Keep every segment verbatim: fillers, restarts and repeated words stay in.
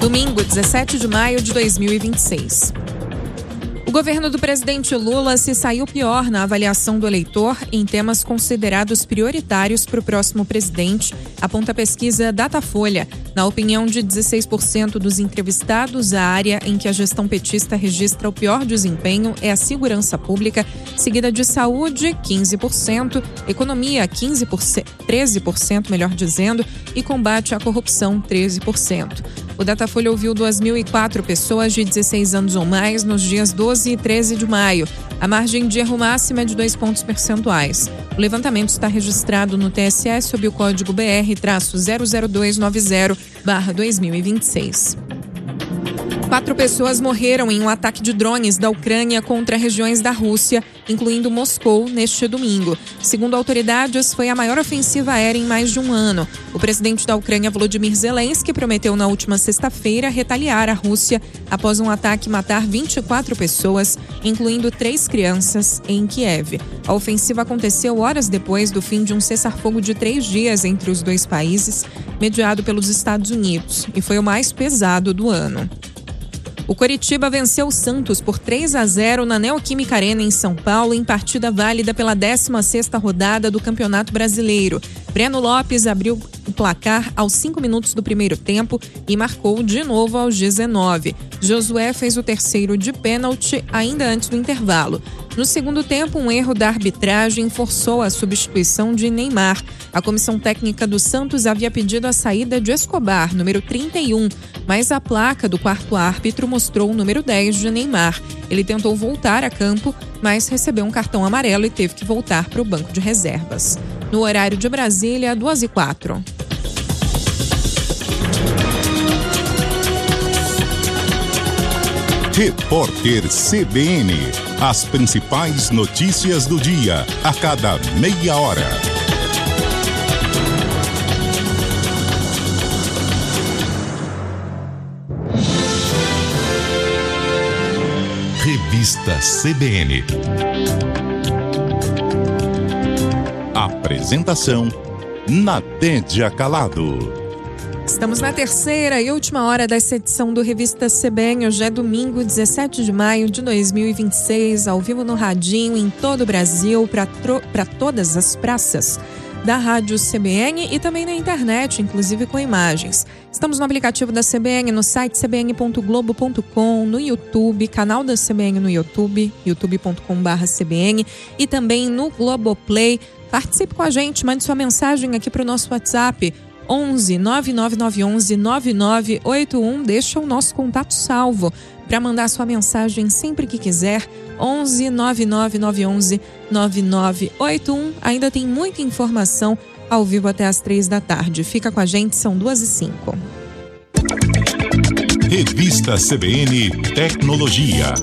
Domingo, dezessete de maio de dois mil e vinte e seis. O governo do presidente Lula se saiu pior na avaliação do eleitor em temas considerados prioritários para o próximo presidente, aponta a pesquisa Datafolha. Na opinião de dezesseis por cento dos entrevistados, a área em que a gestão petista registra o pior desempenho é a segurança pública, seguida de saúde, quinze por cento, economia, quinze por cento, treze por cento, melhor dizendo, e combate à corrupção, treze por cento. O Datafolha ouviu duas mil e quatro pessoas de dezesseis anos ou mais nos dias doze e treze de maio. A margem de erro máxima é de dois pontos percentuais. O levantamento está registrado no T S E sob o código B R zero zero dois nove zero barra dois mil e vinte e seis. Quatro pessoas morreram em um ataque de drones da Ucrânia contra regiões da Rússia, incluindo Moscou, neste domingo. Segundo autoridades, foi a maior ofensiva aérea em mais de um ano. O presidente da Ucrânia, Volodymyr Zelensky, prometeu na última sexta-feira retaliar a Rússia após um ataque matar vinte e quatro pessoas, incluindo três crianças, em Kiev. A ofensiva aconteceu horas depois do fim de um cessar-fogo de três dias entre os dois países, mediado pelos Estados Unidos, e foi o mais pesado do ano. O Coritiba venceu o Santos por três a zero na Neoquímica Arena em São Paulo, em partida válida pela décima sexta rodada do Campeonato Brasileiro. Breno Lopes abriu o placar aos cinco minutos do primeiro tempo e marcou de novo aos dezenove. Josué fez o terceiro de pênalti ainda antes do intervalo. No segundo tempo, um erro da arbitragem forçou a substituição de Neymar. A comissão técnica do Santos havia pedido a saída de Escobar, número trinta e um, mas a placa do quarto árbitro mostrou o número dez de Neymar. Ele tentou voltar a campo, mas recebeu um cartão amarelo e teve que voltar para o banco de reservas. No horário de Brasília, duas e quatro. Repórter C B N. As principais notícias do dia, a cada meia hora. Revista C B N. Apresentação: Nadédia Calado. Estamos na terceira e última hora dessa edição do Revista C B N. Hoje é domingo, dezessete de maio de dois mil e vinte e seis, ao vivo no radinho em todo o Brasil, para tro- para todas as praças da Rádio C B N e também na internet, inclusive com imagens. Estamos no aplicativo da C B N, no site c b n ponto globo ponto com, no YouTube, canal da C B N no YouTube, youtube ponto com barra C B N, e também no Globoplay. Participe com a gente, mande sua mensagem aqui para o nosso WhatsApp, onze nove nove nove onze nove nove oito um. Deixa o nosso contato salvo para mandar sua mensagem sempre que quiser. onze nove nove nove onze nove nove oito um. Ainda tem muita informação ao vivo até às três da tarde. Fica com a gente, são duas e cinco. Revista C B N Tecnologia.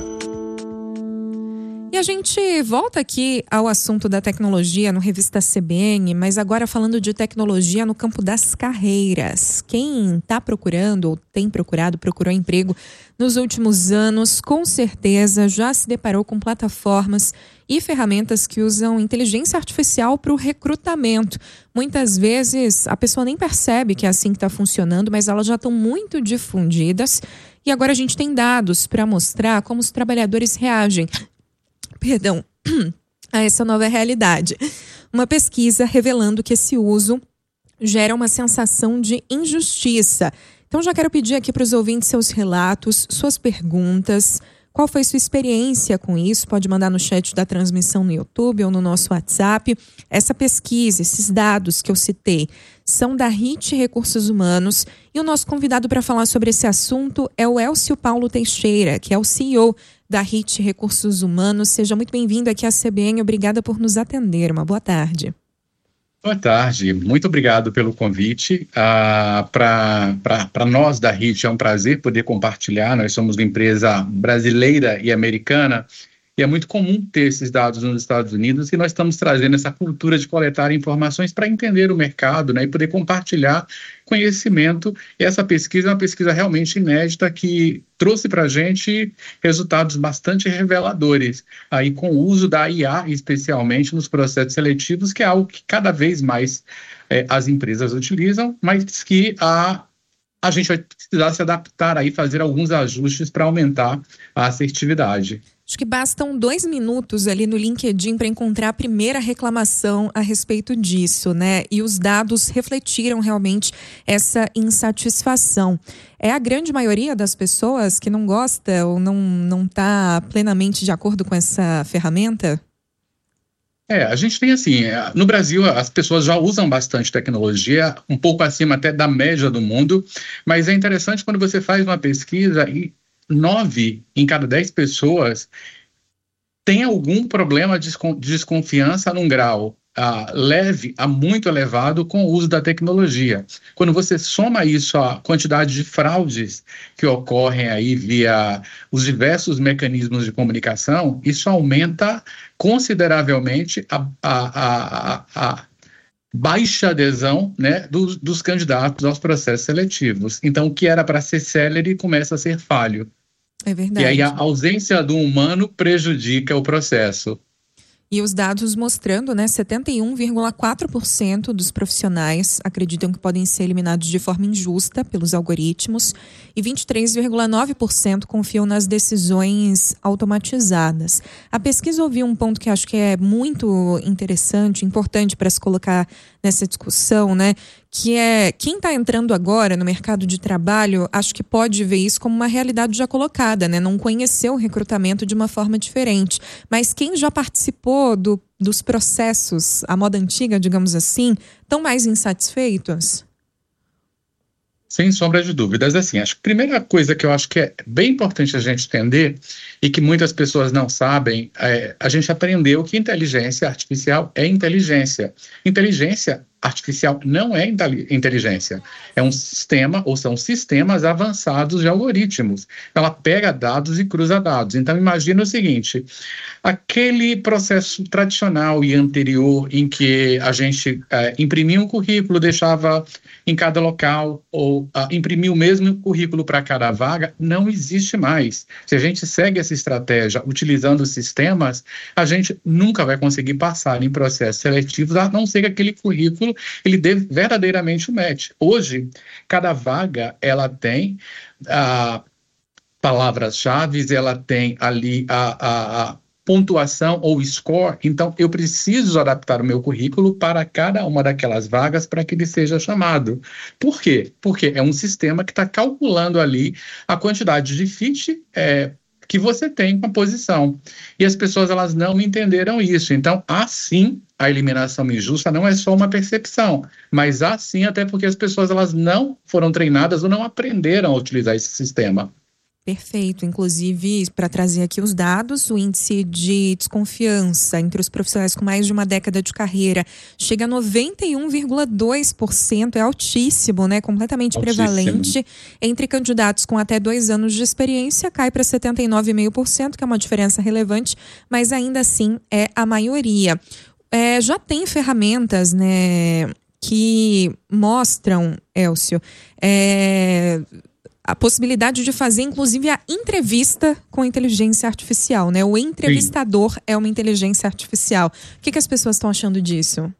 E a gente volta aqui ao assunto da tecnologia no Revista C B N, mas agora falando de tecnologia no campo das carreiras. Quem está procurando ou tem procurado, procurou emprego nos últimos anos, com certeza já se deparou com plataformas e ferramentas que usam inteligência artificial para o recrutamento. Muitas vezes a pessoa nem percebe que é assim que está funcionando, mas elas já estão muito difundidas e agora a gente tem dados para mostrar como os trabalhadores reagem Perdão, a essa nova realidade. Uma pesquisa revelando que esse uso gera uma sensação de injustiça. Então já quero pedir aqui para os ouvintes seus relatos, suas perguntas. Qual foi sua experiência com isso? Pode mandar no chat da transmissão no YouTube ou no nosso WhatsApp. Essa pesquisa, esses dados que eu citei, são da R I T Recursos Humanos. E o nosso convidado para falar sobre esse assunto é o Elcio Paulo Teixeira, que é o C E O da R I T Recursos Humanos. Seja muito bem-vindo aqui à C B N. Obrigada por nos atender. Uma boa tarde. Boa tarde, muito obrigado pelo convite. Ah, Para nós da R I T é um prazer poder compartilhar. Nós somos uma empresa brasileira e americana e é muito comum ter esses dados nos Estados Unidos e nós estamos trazendo essa cultura de coletar informações para entender o mercado, né, e poder compartilhar conhecimento. E essa pesquisa é uma pesquisa realmente inédita que trouxe para a gente resultados bastante reveladores, aí com o uso da I A, especialmente nos processos seletivos, que é algo que cada vez mais é, as empresas utilizam, mas que a a gente vai precisar se adaptar aí, fazer alguns ajustes para aumentar a assertividade. Acho que bastam dois minutos ali no LinkedIn para encontrar a primeira reclamação a respeito disso, né? E os dados refletiram realmente essa insatisfação. É a grande maioria das pessoas que não gosta ou não não está plenamente de acordo com essa ferramenta? É, a gente tem assim, no Brasil as pessoas já usam bastante tecnologia, um pouco acima até da média do mundo, mas é interessante quando você faz uma pesquisa e nove em cada dez pessoas tem algum problema de desconfiança num grau uh, leve a muito elevado com o uso da tecnologia. Quando você soma isso à quantidade de fraudes que ocorrem aí via os diversos mecanismos de comunicação, isso aumenta consideravelmente a, a, a, a baixa adesão, né, dos, dos candidatos aos processos seletivos. Então, o que era para ser célere começa a ser falho. É verdade. E aí a ausência do humano prejudica o processo. E os dados mostrando, né, setenta e um vírgula quatro por cento dos profissionais acreditam que podem ser eliminados de forma injusta pelos algoritmos e vinte e três vírgula nove por cento confiam nas decisões automatizadas. A pesquisa ouviu um ponto que acho que é muito interessante, importante para se colocar nessa discussão, né, que é quem está entrando agora no mercado de trabalho, acho que pode ver isso como uma realidade já colocada, né? Não conheceu o recrutamento de uma forma diferente. Mas quem já participou do, dos processos, a moda antiga, digamos assim, estão mais insatisfeitos? Sem sombra de dúvidas. Assim, acho que a primeira coisa que eu acho que é bem importante a gente entender e que muitas pessoas não sabem, é, a gente aprendeu que inteligência artificial é inteligência. Inteligência artificial não é inteligência, é um sistema, ou são sistemas avançados de algoritmos. Ela pega dados e cruza dados. Então, imagina o seguinte, aquele processo tradicional e anterior em que a gente é, imprimia um currículo, deixava em cada local, ou uh, imprimia o mesmo currículo para cada vaga, não existe mais. Se a gente segue essa estratégia utilizando sistemas, a gente nunca vai conseguir passar em processos seletivos, a não ser que aquele currículo ele dê verdadeiramente o match. Hoje, cada vaga ela tem uh, palavras-chave, ela tem ali a, a, a pontuação ou score, então eu preciso adaptar o meu currículo para cada uma daquelas vagas para que ele seja chamado. Por quê? Porque é um sistema que está calculando ali a quantidade de fit é, que você tem com a posição. E as pessoas elas não entenderam isso. Então, assim, a eliminação injusta não é só uma percepção, mas assim até porque as pessoas elas não foram treinadas ou não aprenderam a utilizar esse sistema. Perfeito. Inclusive, para trazer aqui os dados, o índice de desconfiança entre os profissionais com mais de uma década de carreira chega a noventa e um vírgula dois por cento, é altíssimo, né? Completamente altíssimo. Prevalente. Entre candidatos com até dois anos de experiência, cai para setenta e nove vírgula cinco por cento, que é uma diferença relevante, mas ainda assim é a maioria. É, já tem ferramentas, né, que mostram, Elcio, é... a possibilidade de fazer, inclusive, a entrevista com inteligência artificial, né? O entrevistador Sim. é uma inteligência artificial. O que, que as pessoas estão achando disso?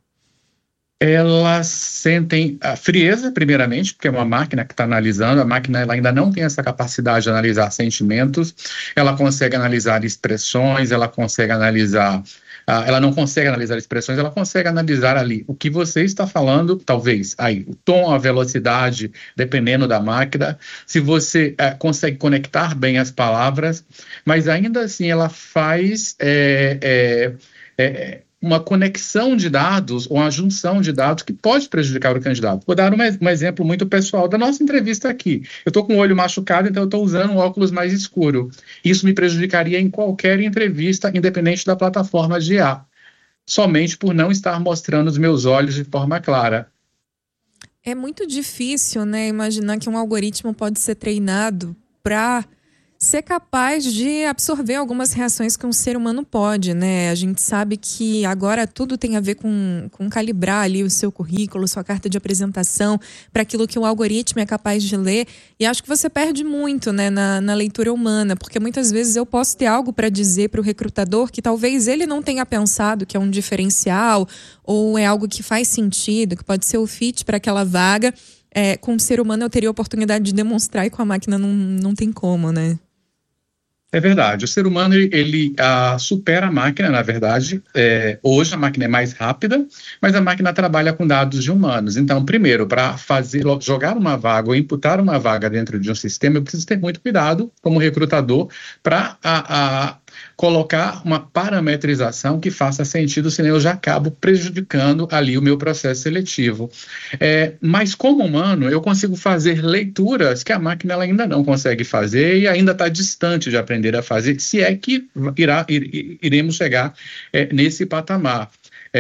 Elas sentem a frieza, primeiramente, porque é uma máquina que está analisando. A máquina ela ainda não tem essa capacidade de analisar sentimentos. Ela consegue analisar expressões, ela consegue analisar... Uh, ela não consegue analisar expressões, ela consegue analisar ali o que você está falando, talvez, aí, o tom, a velocidade, dependendo da máquina, se você uh, consegue conectar bem as palavras, mas ainda assim ela faz é, é, é, uma conexão de dados ou uma junção de dados que pode prejudicar o candidato. Vou dar um, um exemplo muito pessoal da nossa entrevista aqui. Eu estou com o olho machucado, então eu estou usando um óculos mais escuro. Isso me prejudicaria em qualquer entrevista, independente da plataforma de I A, somente por não estar mostrando os meus olhos de forma clara. É muito difícil, né, imaginar que um algoritmo pode ser treinado para ser capaz de absorver algumas reações que um ser humano pode, né? A gente sabe que agora tudo tem a ver com, com calibrar ali o seu currículo, sua carta de apresentação, para aquilo que o algoritmo é capaz de ler. E acho que você perde muito, né, na, na leitura humana, porque muitas vezes eu posso ter algo para dizer para o recrutador que talvez ele não tenha pensado que é um diferencial ou é algo que faz sentido, que pode ser o fit para aquela vaga. é, com o ser humano eu teria a oportunidade de demonstrar e com a máquina não, não tem como, né? É verdade, o ser humano ele, ele ah, supera a máquina, na verdade. É, hoje a máquina é mais rápida, mas a máquina trabalha com dados de humanos. Então, primeiro, para fazer jogar uma vaga ou imputar uma vaga dentro de um sistema, eu preciso ter muito cuidado como recrutador para a, a colocar uma parametrização que faça sentido, senão eu já acabo prejudicando ali o meu processo seletivo. É, mas como humano, eu consigo fazer leituras que a máquina ela ainda não consegue fazer e ainda está distante de aprender a fazer, se é que irá, iremos chegar é, nesse patamar.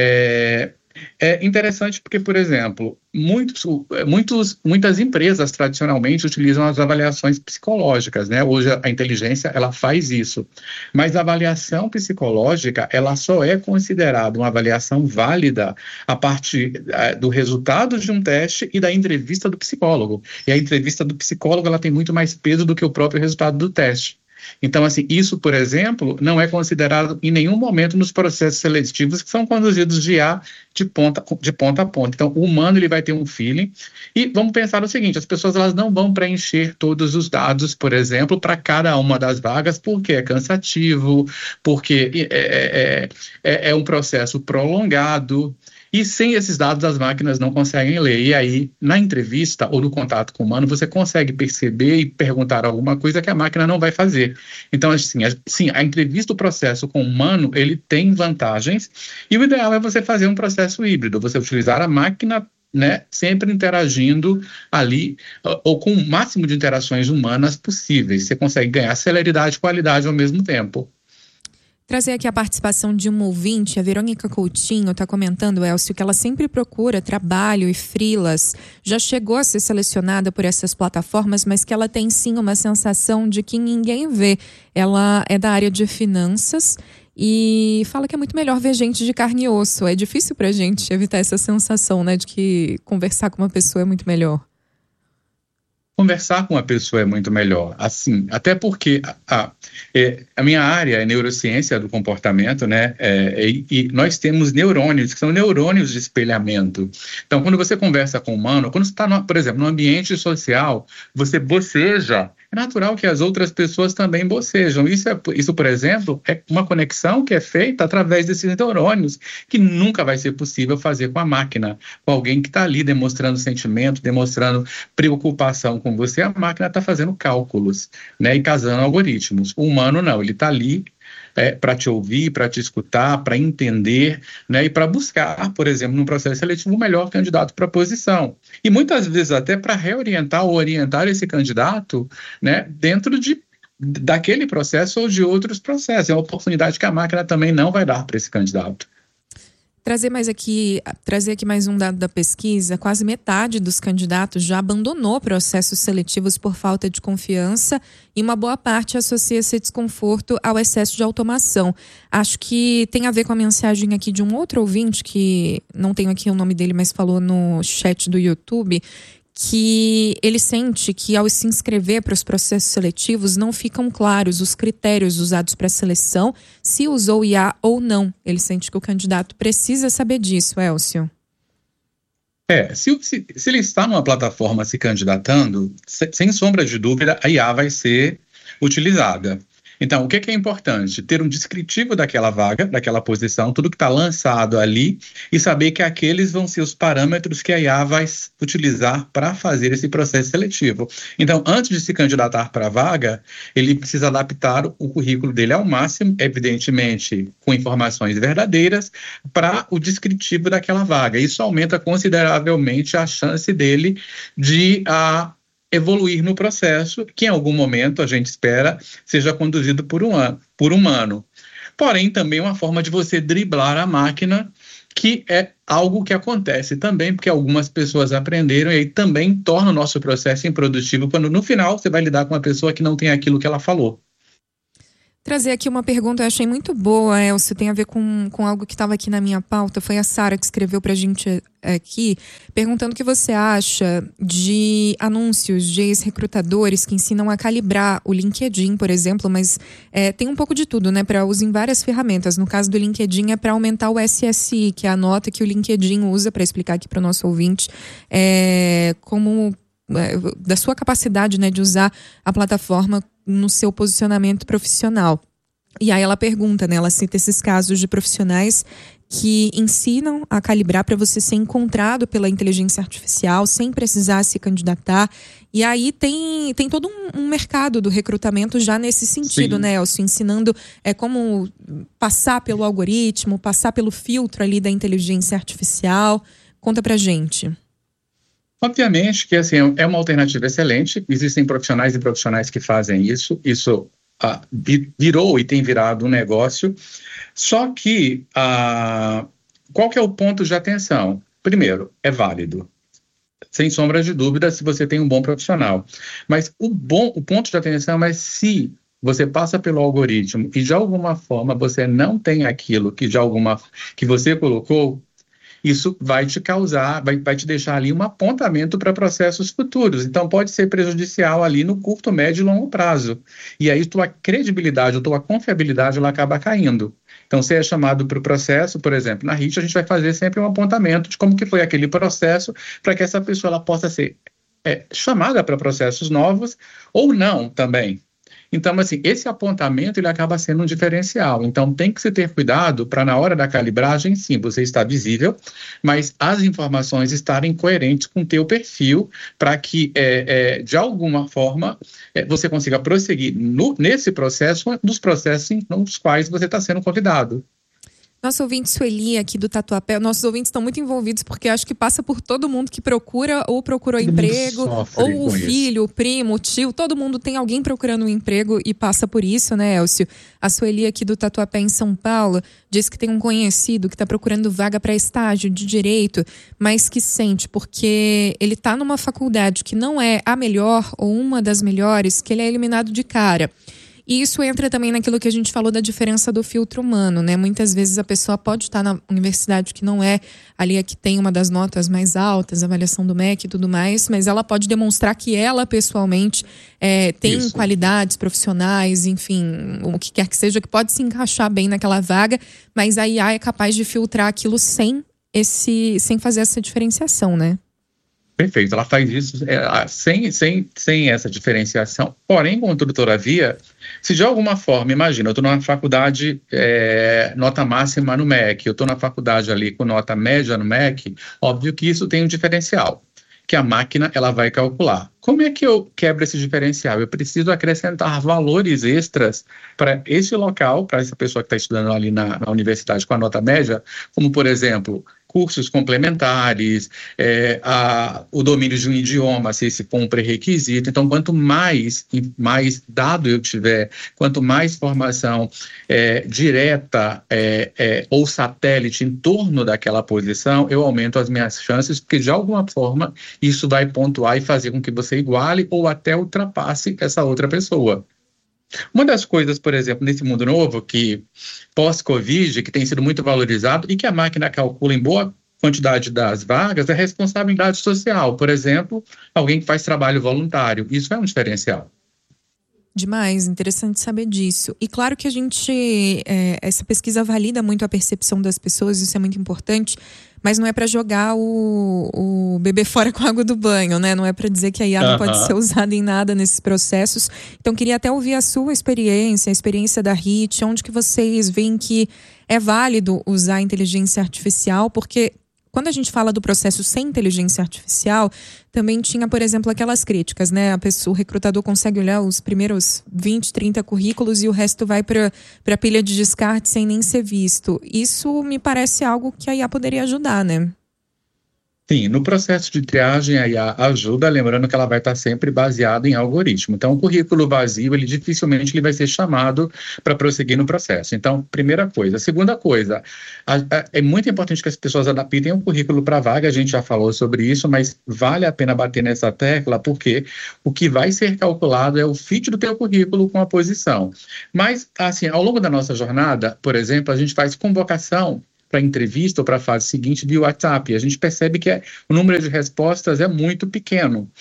É, É interessante porque, por exemplo, muitos, muitos, muitas empresas tradicionalmente utilizam as avaliações psicológicas, né? Hoje a inteligência ela faz isso, mas a avaliação psicológica ela só é considerada uma avaliação válida a partir uh, do resultado de um teste e da entrevista do psicólogo. E a entrevista do psicólogo ela tem muito mais peso do que o próprio resultado do teste. Então, assim, isso, por exemplo, não é considerado em nenhum momento nos processos seletivos que são conduzidos de A de ponta, de ponta a ponta. Então, o humano ele vai ter um feeling e vamos pensar o seguinte, as pessoas elas não vão preencher todos os dados, por exemplo, para cada uma das vagas, porque é cansativo, porque é, é, é, é um processo prolongado. E sem esses dados as máquinas não conseguem ler. E aí, na entrevista ou no contato com o humano, você consegue perceber e perguntar alguma coisa que a máquina não vai fazer. Então, assim, a, sim, a entrevista, o processo com o humano, ele tem vantagens. E o ideal é você fazer um processo híbrido, você utilizar a máquina, né, sempre interagindo ali, ou com o máximo de interações humanas possíveis. Você consegue ganhar celeridade e qualidade ao mesmo tempo. Trazer aqui a participação de uma ouvinte, a Verônica Coutinho, está comentando, Elcio, que ela sempre procura trabalho e freelas. Já chegou a ser selecionada por essas plataformas, mas que ela tem sim uma sensação de que ninguém vê. Ela é da área de finanças e fala que é muito melhor ver gente de carne e osso. É difícil para a gente evitar essa sensação, né, de que conversar com uma pessoa é muito melhor. Conversar com uma pessoa é muito melhor, assim, até porque a, a, a minha área é neurociência do comportamento, né, é, e, e nós temos neurônios, que são neurônios de espelhamento. Então, quando você conversa com o humano, quando você está, por exemplo, no ambiente social, você boceja, é natural que as outras pessoas também bocejam. Isso, é, isso, por exemplo, é uma conexão que é feita através desses neurônios, que nunca vai ser possível fazer com a máquina, com alguém que está ali demonstrando sentimento, demonstrando preocupação com você, a máquina está fazendo cálculos, né, e casando algoritmos. O humano não, ele está ali é, para te ouvir, para te escutar, para entender, né, e para buscar, por exemplo, no processo seletivo, o melhor candidato para a posição. E muitas vezes até para reorientar ou orientar esse candidato, né, dentro de, daquele processo ou de outros processos. É uma oportunidade que a máquina também não vai dar para esse candidato. Trazer mais aqui, trazer aqui mais um dado da pesquisa, quase metade dos candidatos já abandonou processos seletivos por falta de confiança e uma boa parte associa esse desconforto ao excesso de automação. Acho que tem a ver com a mensagem aqui de um outro ouvinte, que não tenho aqui o nome dele, mas falou no chat do YouTube, que ele sente que ao se inscrever para os processos seletivos não ficam claros os critérios usados para a seleção, se usou I A ou não. Ele sente que o candidato precisa saber disso, Elcio. É, se, se, se ele está numa plataforma se candidatando, se, sem sombra de dúvida, a I A vai ser utilizada. Então, o que, que é importante? Ter um descritivo daquela vaga, daquela posição, tudo que está lançado ali, e saber que aqueles vão ser os parâmetros que a I A vai utilizar para fazer esse processo seletivo. Então, antes de se candidatar para a vaga, ele precisa adaptar o currículo dele ao máximo, evidentemente com informações verdadeiras, para o descritivo daquela vaga. Isso aumenta consideravelmente a chance dele de a evoluir no processo, que em algum momento a gente espera seja conduzido por um por humano. Porém, também uma forma de você driblar a máquina, que é algo que acontece também, porque algumas pessoas aprenderam e aí também torna o nosso processo improdutivo, quando no final você vai lidar com uma pessoa que não tem aquilo que ela falou. Trazer aqui uma pergunta, eu achei muito boa, Elcio, tem a ver com, com algo que estava aqui na minha pauta. Foi a Sara que escreveu pra gente aqui, perguntando o que você acha de anúncios de ex-recrutadores que ensinam a calibrar o LinkedIn, por exemplo, mas é, tem um pouco de tudo, né, para uso em várias ferramentas. No caso do LinkedIn é para aumentar o S S I, que é a nota que o LinkedIn usa, para explicar aqui para o nosso ouvinte, é, como é, da sua capacidade, né, de usar a plataforma no seu posicionamento profissional. E aí ela pergunta, né, ela cita esses casos de profissionais que ensinam a calibrar para você ser encontrado pela inteligência artificial sem precisar se candidatar. E aí tem, tem todo um, um mercado do recrutamento já nesse sentido, Sim. né, Elcio? Ensinando é, como passar pelo algoritmo, passar pelo filtro ali da inteligência artificial. Conta pra gente. Obviamente que assim, é uma alternativa excelente, existem profissionais e profissionais que fazem isso, isso ah, virou e tem virado um negócio, só que ah, qual que é o ponto de atenção? Primeiro, é válido, sem sombra de dúvida, se você tem um bom profissional, mas o, bom, o ponto de atenção é se você passa pelo algoritmo e de alguma forma você não tem aquilo que, de alguma, que você colocou, isso vai te causar, vai, vai te deixar ali um apontamento para processos futuros. Então, pode ser prejudicial ali no curto, médio e longo prazo. E aí, tua credibilidade, tua confiabilidade, ela acaba caindo. Então, você é chamado para o processo, por exemplo, na R I T, a gente vai fazer sempre um apontamento de como que foi aquele processo para que essa pessoa ela possa ser é, chamada para processos novos ou não também. Então, assim, esse apontamento ele acaba sendo um diferencial. Então, tem que se ter cuidado para, na hora da calibragem, sim, você está visível, mas as informações estarem coerentes com o teu perfil para que, é, é, de alguma forma, é, você consiga prosseguir no, nesse processo, nos processos nos quais você está sendo convidado. Nosso ouvinte Sueli aqui do Tatuapé, nossos ouvintes estão muito envolvidos porque acho que passa por todo mundo que procura ou procurou todo emprego, ou o filho, isso. o primo, o tio, todo mundo tem alguém procurando um emprego e passa por isso, né, Elcio? A Sueli aqui do Tatuapé em São Paulo diz que tem um conhecido que está procurando vaga para estágio de direito, mas que sente porque ele está numa faculdade que não é a melhor ou uma das melhores, que ele é eliminado de cara. E isso entra também naquilo que a gente falou da diferença do filtro humano, né? Muitas vezes a pessoa pode estar na universidade que não é ali a que tem uma das notas mais altas, avaliação do M E C e tudo mais, mas ela pode demonstrar que ela, pessoalmente, é, tem isso. qualidades profissionais, enfim, o que quer que seja, que pode se encaixar bem naquela vaga, mas a I A é capaz de filtrar aquilo sem, esse, sem fazer essa diferenciação, né? Perfeito, ela faz isso é, sem, sem, sem essa diferenciação. Porém, contudo, todavia, se de alguma forma, imagina, eu estou numa faculdade é, nota máxima no M E C, eu estou na faculdade ali com nota média no M E C, óbvio que isso tem um diferencial, que a máquina ela vai calcular. Como é que eu quebro esse diferencial? Eu preciso acrescentar valores extras para esse local, para essa pessoa que está estudando ali na, na universidade com a nota média, como, por exemplo, cursos complementares, é, a, o domínio de um idioma, se esse for um pré-requisito. Então, quanto mais, mais dado eu tiver, quanto mais formação é, direta é, é, ou satélite em torno daquela posição, eu aumento as minhas chances, porque de alguma forma isso vai pontuar e fazer com que você iguale ou até ultrapasse essa outra pessoa. Uma das coisas, por exemplo, nesse mundo novo, que pós-Covid, que tem sido muito valorizado e que a máquina calcula em boa quantidade das vagas, é a responsabilidade social. Por exemplo, alguém que faz trabalho voluntário. Isso é um diferencial. Demais, interessante saber disso. E claro que a gente, é, essa pesquisa valida muito a percepção das pessoas, isso é muito importante, mas não é para jogar o, o bebê fora com a água do banho, né? Não é para dizer que a I A não uh-huh. pode ser usada em nada nesses processos. Então, queria até ouvir a sua experiência, a experiência da R I T, onde que vocês veem que é válido usar a inteligência artificial, porque quando a gente fala do processo sem inteligência artificial, também tinha, por exemplo, aquelas críticas, né? A pessoa, o recrutador consegue olhar os primeiros vinte, trinta currículos e o resto vai para a pilha de descarte sem nem ser visto. Isso me parece algo que a I A poderia ajudar, né? Sim, no processo de triagem, a I A ajuda, lembrando que ela vai estar sempre baseada em algoritmo. Então, o currículo vazio, ele dificilmente ele vai ser chamado para prosseguir no processo. Então, primeira coisa. Segunda coisa, a, a, é muito importante que as pessoas adaptem o currículo para a vaga, a gente já falou sobre isso, mas vale a pena bater nessa tecla, porque o que vai ser calculado é o fit do teu currículo com a posição. Mas, assim, ao longo da nossa jornada, por exemplo, a gente faz convocação para entrevista ou para a fase seguinte via WhatsApp. A gente percebe que é, o número de respostas é muito pequeno,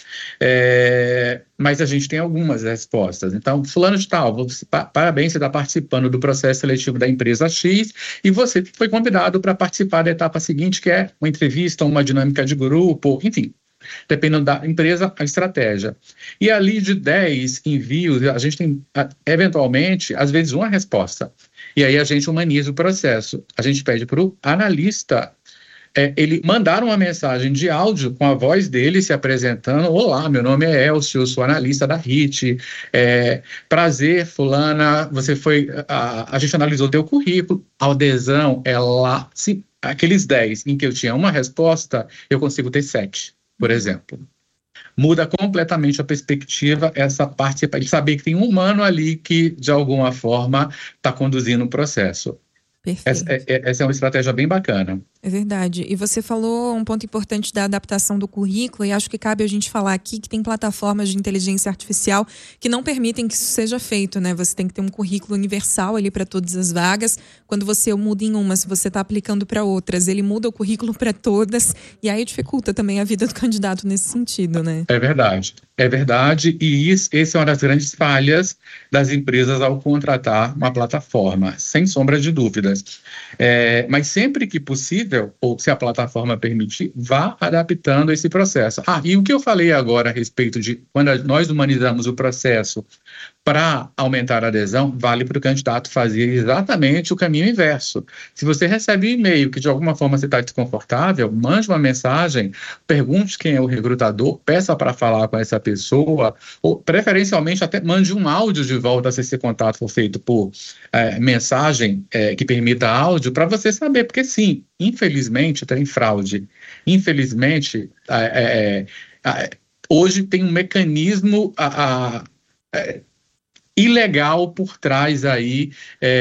é, mas a gente tem algumas respostas. Então, fulano de tal, você, pa, parabéns, você está participando do processo seletivo da empresa X e você foi convidado para participar da etapa seguinte, que é uma entrevista, uma dinâmica de grupo, enfim. Dependendo da empresa, a estratégia. E ali de dez envios, a gente tem, eventualmente, às vezes uma resposta. E aí a gente humaniza o processo. A gente pede para o analista é, ele mandar uma mensagem de áudio com a voz dele se apresentando. Olá, meu nome é Elcio, eu sou analista da R I T. É, prazer, fulana, você foi... A, a gente analisou teu currículo. A adesão é lá... Sim, aqueles dez em que eu tinha uma resposta, eu consigo ter sete, por exemplo. Muda completamente a perspectiva, essa parte, para ele saber que tem um humano ali que, de alguma forma, está conduzindo o processo. Essa é, essa é uma estratégia bem bacana. É verdade. E você falou um ponto importante da adaptação do currículo, e acho que cabe a gente falar aqui que tem plataformas de inteligência artificial que não permitem que isso seja feito, né? Você tem que ter um currículo universal ali para todas as vagas. Quando você muda em uma, se você está aplicando para outras, ele muda o currículo para todas, e aí dificulta também a vida do candidato nesse sentido, né? É verdade. É verdade, e isso, essa é uma das grandes falhas das empresas ao contratar uma plataforma, sem sombra de dúvidas. É, mas sempre que possível, ou se a plataforma permitir, vá adaptando esse processo. Ah, e o que eu falei agora a respeito de quando nós humanizamos o processo para aumentar a adesão, vale para o candidato fazer exatamente o caminho inverso. Se você recebe um e-mail que de alguma forma você está desconfortável, mande uma mensagem, pergunte quem é o recrutador, peça para falar com essa pessoa, ou preferencialmente até mande um áudio de volta se esse contato for feito por é, mensagem é, que permita áudio, para você saber, porque sim, infelizmente tem fraude. Infelizmente, é, é, é, hoje tem um mecanismo a, a, é, ilegal por trás aí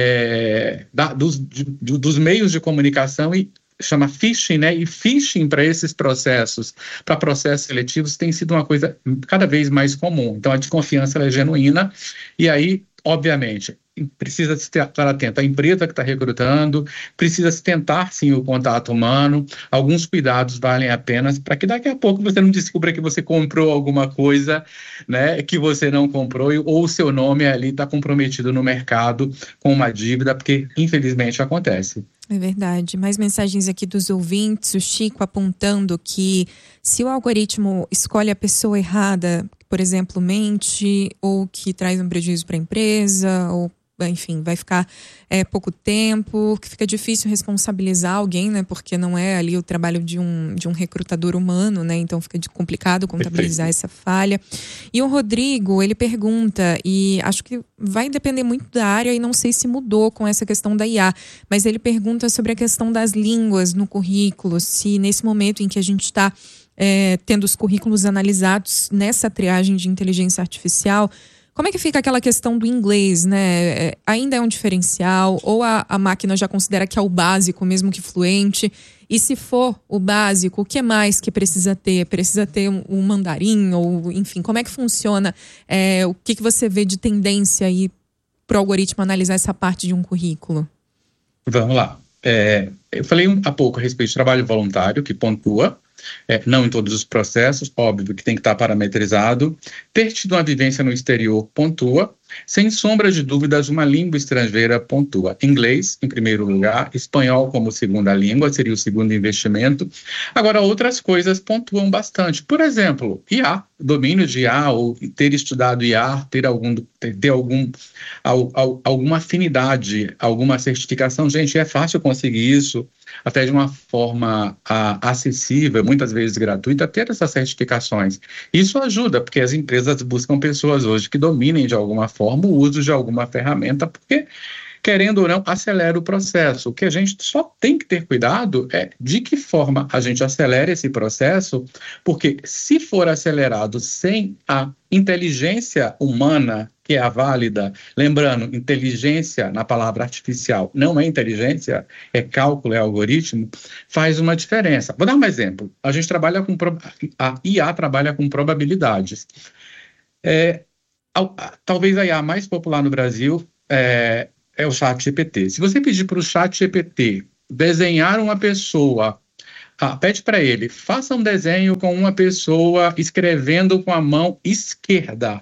é, da, dos, de, dos meios de comunicação e chama phishing, né? E phishing para esses processos, para processos seletivos, tem sido uma coisa cada vez mais comum. Então, a desconfiança ela é genuína e aí, obviamente, precisa se estar atento à empresa que está recrutando, precisa se tentar, sim, o contato humano. Alguns cuidados valem a pena para que daqui a pouco você não descubra que você comprou alguma coisa, né, que você não comprou, ou o seu nome ali está comprometido no mercado com uma dívida, porque infelizmente acontece. É verdade. Mais mensagens aqui dos ouvintes. O Chico apontando que se o algoritmo escolhe a pessoa errada, por exemplo, mente, ou que traz um prejuízo para a empresa, ou enfim, vai ficar é, pouco tempo, que fica difícil responsabilizar alguém, né? Porque não é ali o trabalho de um, de um recrutador humano, né? Então fica complicado contabilizar Perfeito. Essa falha. E o Rodrigo, ele pergunta, e acho que vai depender muito da área e não sei se mudou com essa questão da I A, mas ele pergunta sobre a questão das línguas no currículo, se nesse momento em que a gente está é, tendo os currículos analisados nessa triagem de inteligência artificial, como é que fica aquela questão do inglês, né? Ainda é um diferencial? Ou a, a máquina já considera que é o básico, mesmo que fluente? E se for o básico, o que mais que precisa ter? Precisa ter um, um mandarim? Ou, enfim, como é que funciona? É, o que, que você vê de tendência aí para o algoritmo analisar essa parte de um currículo? Vamos lá. É, eu falei há pouco a respeito de trabalho voluntário, que pontua. É, não em todos os processos, óbvio que tem que estar parametrizado. Ter tido uma vivência no exterior pontua. Sem sombra de dúvidas, uma língua estrangeira pontua. Inglês, em primeiro lugar, espanhol como segunda língua, seria o segundo investimento. Agora, outras coisas pontuam bastante. Por exemplo, I A, domínio de I A, ou ter estudado I A, ter, algum, ter, ter algum, al, al, alguma afinidade, alguma certificação. Gente, é fácil conseguir isso, até de uma forma a, acessível, muitas vezes gratuita, ter essas certificações. Isso ajuda, porque as empresas buscam pessoas hoje que dominem de alguma forma o uso de alguma ferramenta, porque querendo ou não, acelera o processo. O que a gente só tem que ter cuidado é de que forma a gente acelera esse processo, porque se for acelerado sem a inteligência humana, que é a válida, lembrando, inteligência na palavra artificial não é inteligência, é cálculo, é algoritmo, faz uma diferença. Vou dar um exemplo. A gente trabalha com, a I A trabalha com probabilidades. É, talvez a I A mais popular no Brasil é, é o ChatGPT. Se você pedir para o ChatGPT desenhar uma pessoa, ah, pede para ele, faça um desenho com uma pessoa escrevendo com a mão esquerda.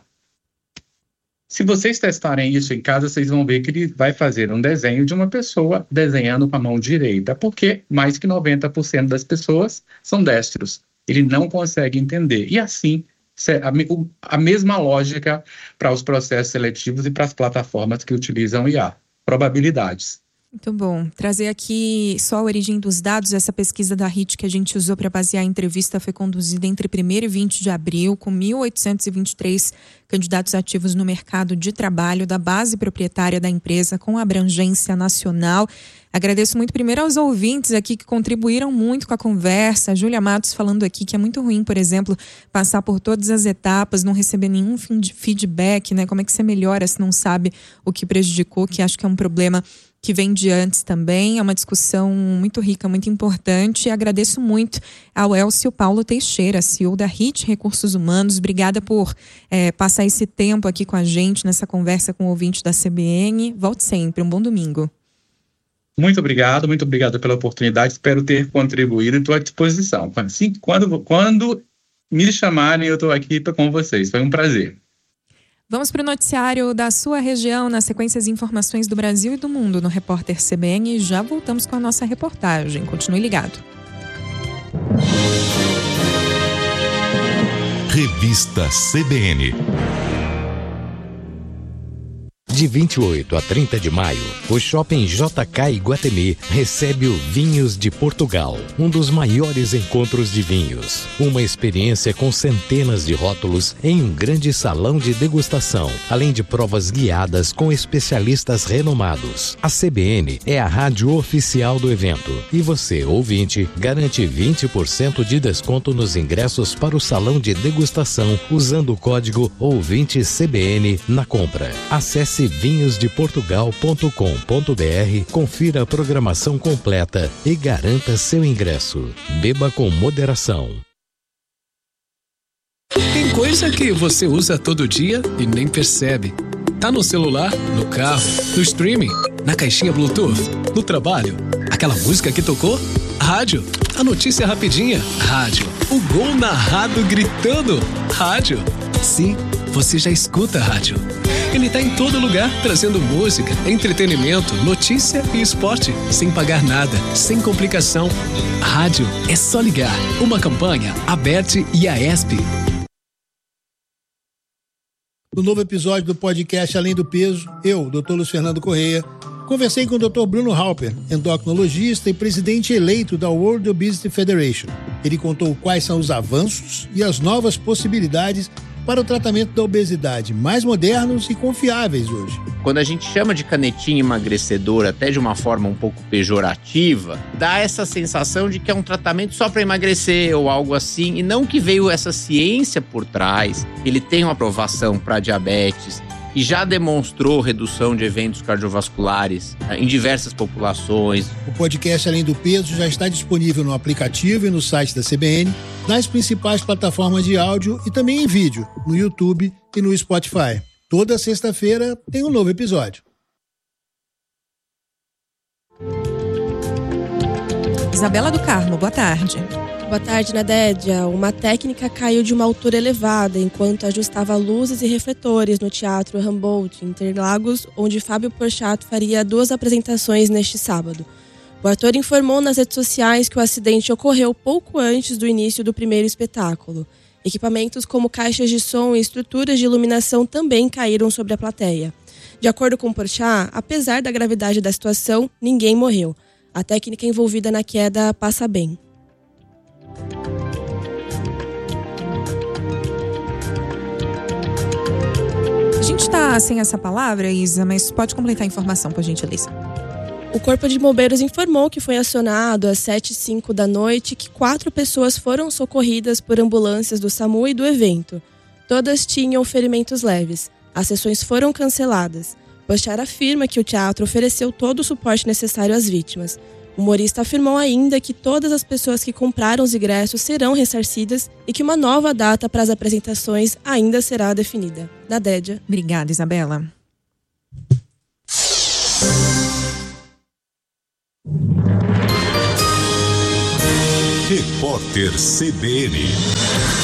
Se vocês testarem isso em casa, vocês vão ver que ele vai fazer um desenho de uma pessoa desenhando com a mão direita, porque mais que noventa por cento das pessoas são destros. Ele não consegue entender. E assim, a mesma lógica para os processos seletivos e para as plataformas que utilizam I A. Probabilidades. Muito bom. Trazer aqui só a origem dos dados. Essa pesquisa da R I T que a gente usou para basear a entrevista foi conduzida entre primeiro e vinte de abril, com mil oitocentos e vinte e três candidatos ativos no mercado de trabalho da base proprietária da empresa com abrangência nacional. Agradeço muito primeiro aos ouvintes aqui que contribuíram muito com a conversa. A Júlia Matos falando aqui que é muito ruim, por exemplo, passar por todas as etapas, não receber nenhum feedback, né? Como é que você melhora se não sabe o que prejudicou, que acho que é um problema que vem de antes também. É uma discussão muito rica, muito importante. E agradeço muito ao Elcio Paulo Teixeira, C E O da R I T Recursos Humanos. Obrigada por é, passar esse tempo aqui com a gente nessa conversa com o ouvinte da C B N. Volte sempre. Um bom domingo. Muito obrigado, muito obrigado pela oportunidade. Espero ter contribuído e estou à disposição. Assim, quando, quando me chamarem, eu estou aqui com vocês. Foi um prazer. Vamos para o noticiário da sua região, na sequência as informações do Brasil e do mundo no Repórter C B N. Já voltamos com a nossa reportagem. Continue ligado. Revista C B N. De vinte e oito a trinta de maio, o Shopping J K Iguatemi recebe o Vinhos de Portugal, um dos maiores encontros de vinhos. Uma experiência com centenas de rótulos em um grande salão de degustação, além de provas guiadas com especialistas renomados. A C B N é a rádio oficial do evento e você, ouvinte, garante vinte por cento de desconto nos ingressos para o salão de degustação usando o código ouvinte C B N na compra. Acesse vinhos de portugal ponto com ponto b r, confira a programação completa e garanta seu ingresso. Beba com moderação. Tem coisa que você usa todo dia e nem percebe. Tá no celular, no carro, no streaming, na caixinha Bluetooth, no trabalho. Aquela música que tocou? Rádio. A notícia rapidinha? Rádio. O gol narrado gritando? Rádio. Sim, você já escuta rádio. Ele tá em todo lugar, trazendo música, entretenimento, notícia e esporte, sem pagar nada, sem complicação. Rádio é só ligar. Uma campanha, Aberte e a ESP. No novo episódio do podcast Além do Peso, eu, doutor Luiz Fernando Correia, conversei com o doutor Bruno Halper, endocrinologista e presidente eleito da World Obesity Federation. Ele contou quais são os avanços e as novas possibilidades para o tratamento da obesidade, mais modernos e confiáveis hoje. Quando a gente chama de canetinha emagrecedora, até de uma forma um pouco pejorativa, dá essa sensação de que é um tratamento só para emagrecer ou algo assim, e não que veio essa ciência por trás. Ele tem uma aprovação para diabetes e já demonstrou redução de eventos cardiovasculares em diversas populações. O podcast Além do Peso já está disponível no aplicativo e no site da C B N, nas principais plataformas de áudio e também em vídeo, no YouTube e no Spotify. Toda sexta-feira tem um novo episódio. Isabela do Carmo, boa tarde. Boa tarde, Nadédia. Uma técnica caiu de uma altura elevada enquanto ajustava luzes e refletores no Teatro Humboldt, em Interlagos, onde Fábio Porchat faria duas apresentações neste sábado. O ator informou nas redes sociais que o acidente ocorreu pouco antes do início do primeiro espetáculo. Equipamentos como caixas de som e estruturas de iluminação também caíram sobre a plateia. De acordo com Porchat, apesar da gravidade da situação, ninguém morreu. A técnica envolvida na queda passa bem. gente está sem essa palavra, Isa, mas pode completar a informação, por gentileza. O Corpo de Bombeiros informou que foi acionado às sete e cinco da noite que quatro pessoas foram socorridas por ambulâncias do SAMU e do evento. Todas tinham ferimentos leves. As sessões foram canceladas. Boechat afirma que o teatro ofereceu todo o suporte necessário às vítimas. O humorista afirmou ainda que todas as pessoas que compraram os ingressos serão ressarcidas e que uma nova data para as apresentações ainda será definida. Da Dédia. Obrigada, Isabela. Repórter C B N.